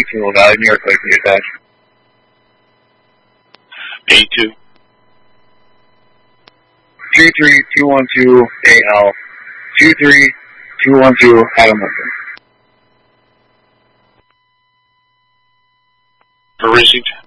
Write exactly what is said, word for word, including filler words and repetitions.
Funeral Valley, New York, likely attached. A two. three three two one two A L, two three two one two Adam Lincoln. Precinct.